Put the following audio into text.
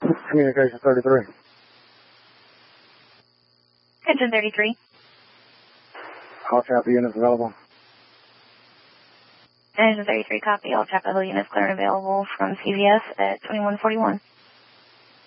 Communication 33. Engine 33. All Chapel units available. Engine 33, copy. All Chapel Hill units clear and available from CVS at 2141.